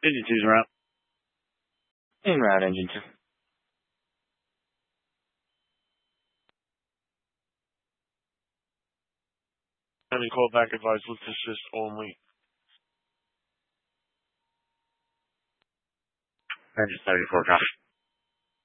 Engine 2's route. En route, engine 2. Any call back advice, lift assist only. Engine 34, copy.